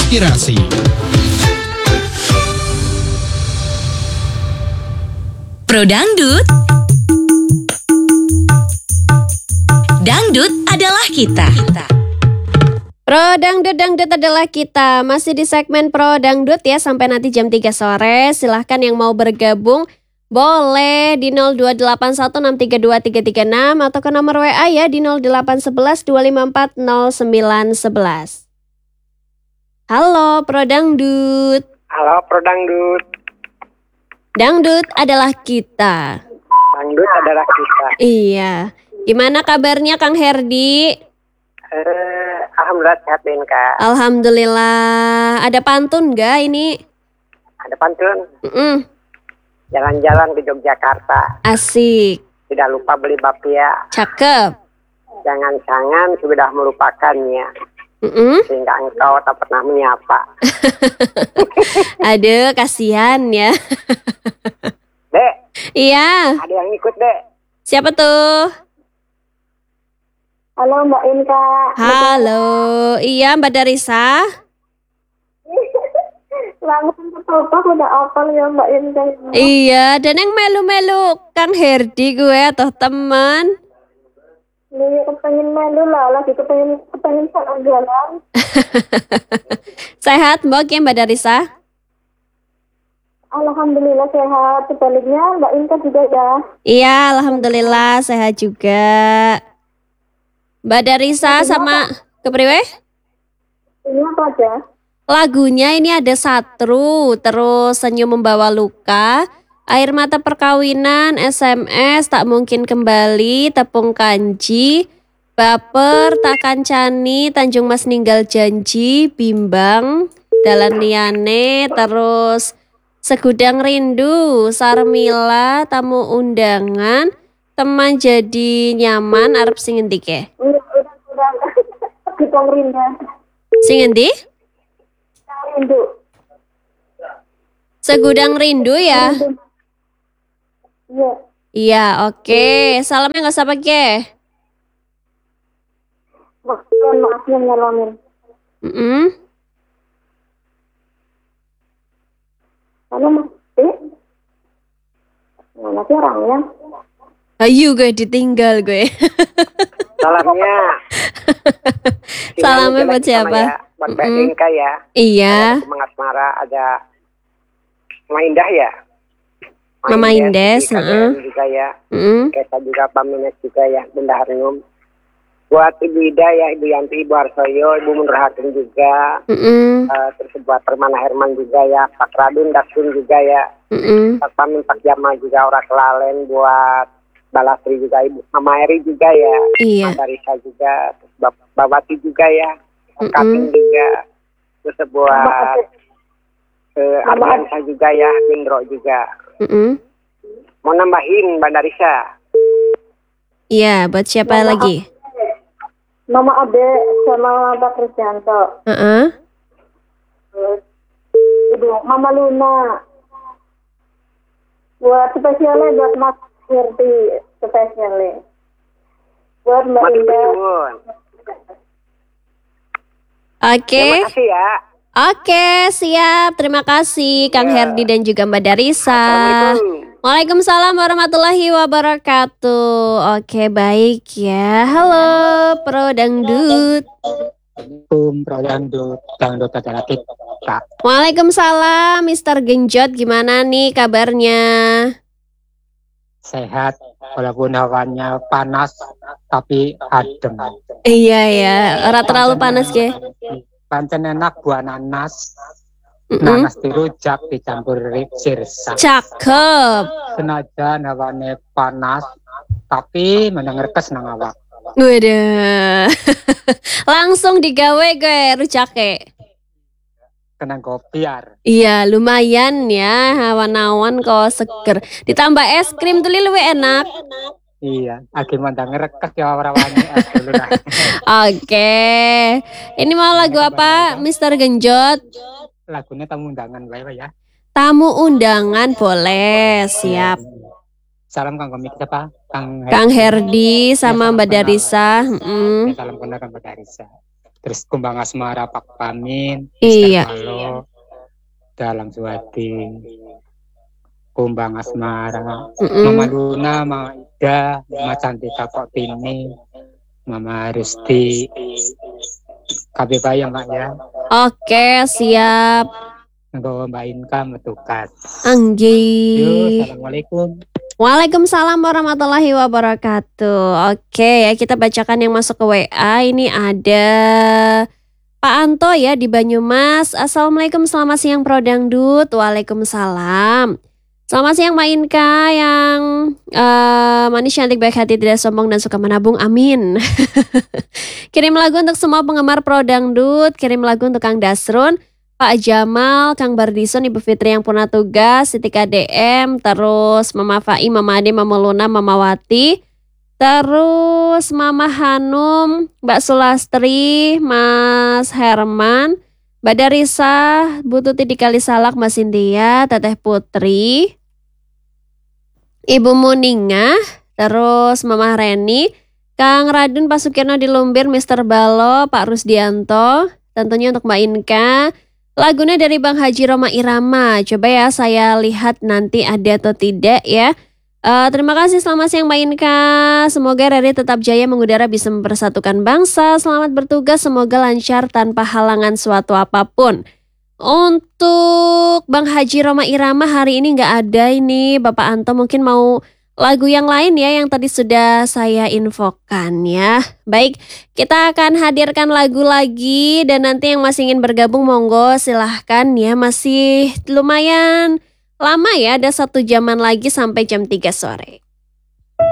inspirasi. Pro Dangdut. Dangdut adalah kita. Pro Dangdut adalah kita. Masih di segmen Pro Dangdut ya, sampai nanti jam 3 sore. Silahkan yang mau bergabung boleh di 02816323336 atau ke nomor WA ya di 08112540911. Halo Pro Dangdut. Halo Pro Dangdut. Dangdut adalah kita. Dangdut adalah kita. Iya. Gimana kabarnya Kang Herdi? Alhamdulillah sehat Ben Kak. Alhamdulillah. Ada pantun gak ini? Ada pantun. Jalan-jalan ke Yogyakarta. Asik. Tidak lupa beli bapia. Cakep. Jangan-jangan sudah melupakannya. Sehingga engkau tak pernah menyapa. Aduh, kasihan ya. Dek. Iya. Ada yang ikut Dek. Siapa tuh? Halo Mbak Inka. Halo. Iya Mbak Darisa. Langsung ketopak udah apal ya Mbak Inka. Iya, dan yang melu-melu Kang Herdi gue atau teman. Nih kepengen melu lah, lagi kepengen jalan. Sehat Mbak ya Mbak Darisa? Alhamdulillah sehat. Sebaliknya Mbak Inka juga ya. Iya, alhamdulillah sehat juga. Mbak Darisa sama kepriwe? Ini apa aja? Lagunya ini ada Satru, terus Senyum Membawa Luka, Air Mata Perkawinan, SMS, Tak Mungkin Kembali, Tepung Kanji, Baper, Tak Kancani, Tanjung Mas Ninggal Janji, Bimbang, Dalan Liane, terus Segudang Rindu, Sarmila, Tamu Undangan, Teman Jadi Nyaman, arep sing endi ke? Udah. Kita rindu. Sing endi? Rindu. Segudang Rindu ya? Iya. Iya, oke. Salamnya nggak usah pakai. Maafnya nyalonin. Halo Mas. Mana sih orangnya? Ayo gue ditinggal gue. Salamnya. Salamnya buat siapa? Ya, buat Mbak Inka ya. Iya. Ada Asmara, ada Mama Indah ya. Mama Indes, juga ya. Kita juga Pamines juga ya, Bunda Harinum. Buat Ibu Ida ya, Ibu Yanti, Ibu Arsoyo, Ibu Mundur Hakim juga. Terus buat Permana Herman juga ya, Pak Radun, Dasun juga ya. Pak Pamin, Pak Jamal juga, Ora Kelalen, buat Balasri juga, Ibu Mama Eri juga ya. Iya. Mbak Risa juga, terus Babati juga ya. Katin juga. Terus buat Aryansa juga ya, Indro juga. Mau nambahin Mbak Darisa? Iya, buat siapa lagi? Mama Ade sama Pak Krisyanto. Ibu Mama Luna. Buat spesialnya buat Mas Hirti spesialnya. Buat Mbak Indah. Oke. Terima kasih ya. Oke, siap. Terima kasih Kang Herdi dan juga Mbak Darisa. Waalaikumsalam warahmatullahi wabarakatuh. Oke, baik ya. Halo Pro Dangdut. Pro Dangdut, Dangdut adalah kita. Waalaikumsalam Mr. Genjot, gimana nih kabarnya? Sehat, walaupun hawanya panas tapi adem. Iya ya, ora terlalu panas ya. Pancen enak buah nanas. Nanas dirujak dicampur sirsa. Cakep. Senajan hawane panas tapi mendengarkes nang awak. Waduh. Langsung digawe gue rujake. Kenang kopiar. Iya, lumayan ya, awan-awan kok seger. Ditambah es krim tuh lebih enak. Iya, lagi mandang ngerekes ya orang-orangnya es dulu lah. Oke. Ini mau lagu apa, Mr. Genjot? Lagunya tamu undangan bae ya. Tamu undangan boleh, siap. Salam Kang Komik siapa? Kang Herdi sama Mbak Darisa. Salam kenal Mbak Darisa. Terus Kumbang Asmara Pak Pamin, Iya. Mister Malo, Dalang Suwati, Kumbang Asmara, Mama Luna, Mama Ida, Mama Cantika Kok Tini, Mama Risti, KB Bayang Mbak ya. Oke, siap. Nggawa Mbak Inka metukat. Anggi. Assalamualaikum. Waalaikumsalam warahmatullahi wabarakatuh. Oke ya, kita bacakan yang masuk ke WA. Ini ada Pak Anto ya di Banyumas. Assalamualaikum, selamat siang Pro Dangdut. Waalaikumsalam. Selamat siang Mbak Inka yang manis, cantik, baik hati, tidak sombong dan suka menabung. Amin. Kirim lagu untuk semua penggemar Pro Dangdut. Kirim lagu untuk Kang Dasrun, Pak Jamal, Kang Bardison, Ibu Fitri yang pernah tugas, Siti KDM, terus Mama Fai, Mama Ade, Mama Luna, Mama Wati, terus Mama Hanum, Mbak Sulastri, Mas Herman, Mbak Darisa, Bu Tuti di Kalisalak, Mas Cynthia, Teteh Putri, Ibu Muninga, terus Mama Reni, Kang Radun, Pak Sukirno di Lumbir, Mr. Balo, Pak Rusdianto, tentunya untuk Mbak Inka. Lagunya dari Bang Haji Roma Irama. Coba ya saya lihat nanti ada atau tidak ya. Terima kasih, selamat siang Mbak Inka. Semoga Rere tetap jaya mengudara, bisa mempersatukan bangsa. Selamat bertugas, semoga lancar tanpa halangan suatu apapun. Untuk Bang Haji Roma Irama hari ini nggak ada ini. Bapak Anto mungkin mau lagu yang lain ya, yang tadi sudah saya infokan ya. Baik, kita akan hadirkan lagu lagi dan nanti yang masih ingin bergabung monggo silahkan ya. Masih lumayan lama ya, ada 1 jaman lagi sampai jam 3 sore.